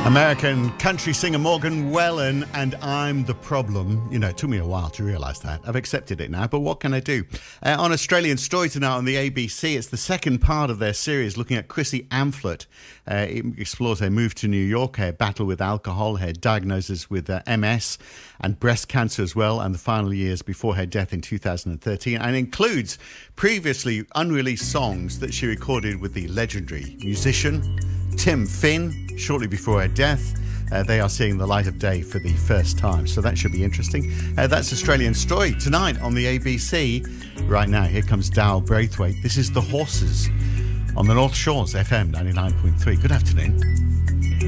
American country singer Morgan Wallen and I'm the Problem. You know, it took me a while to realise that. I've accepted it now, but what can I do? On Australian Story tonight on the ABC, it's the second part of their series looking at Chrissy Amphlett. It explores her move to New York, her battle with alcohol, her diagnosis with MS and breast cancer as well, and the final years before her death in 2013, and includes previously unreleased songs that she recorded with the legendary musician Tim Finn shortly before her death. They are seeing the light of day for the first time, so that should be interesting. That's Australian Story tonight on the ABC. Right now, here comes Dal Braithwaite. This is The Horses on the North Shores FM 99.3. Good afternoon.